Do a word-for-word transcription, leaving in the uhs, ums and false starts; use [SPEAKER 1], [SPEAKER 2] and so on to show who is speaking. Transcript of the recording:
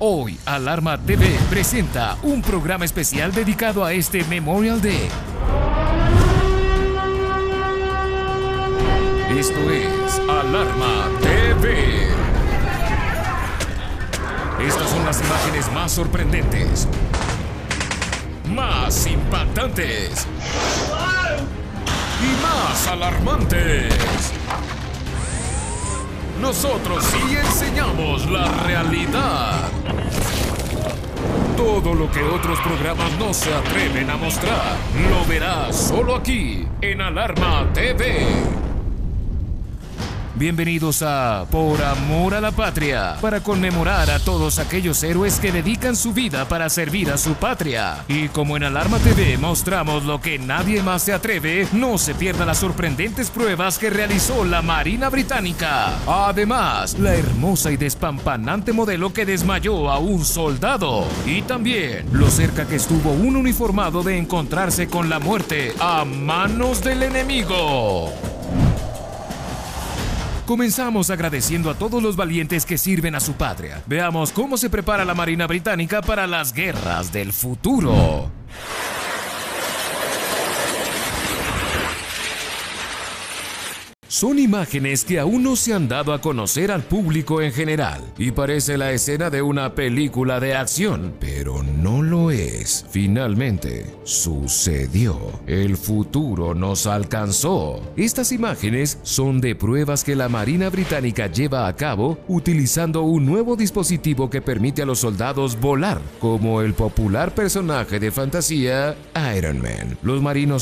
[SPEAKER 1] Hoy, Alarma T V presenta un programa especial dedicado a este Memorial Day. Esto es Alarma T V. Estas son las imágenes más sorprendentes, más impactantes y más alarmantes. Nosotros sí enseñamos la realidad. Todo lo que otros programas no se atreven a mostrar, lo verás solo aquí, en Alarma T V. Bienvenidos a Por Amor a la Patria, para conmemorar a todos aquellos héroes que dedican su vida para servir a su patria. Y como en Alarma T V mostramos lo que nadie más se atreve, no se pierda las sorprendentes pruebas que realizó la Marina Británica. Además, la hermosa y despampanante modelo que desmayó a un soldado. Y también lo cerca que estuvo un uniformado de encontrarse con la muerte a manos del enemigo. Comenzamos agradeciendo a todos los valientes que sirven a su patria. Veamos cómo se prepara la Marina Británica para las guerras del futuro. Son imágenes que aún no se han dado a conocer al público en general, y parece la escena de una película de acción, pero no lo es. Finalmente, sucedió. El futuro nos alcanzó. Estas imágenes son de pruebas que la Marina Británica lleva a cabo utilizando un nuevo dispositivo que permite a los soldados volar, como el popular personaje de fantasía Iron Man. Los marinos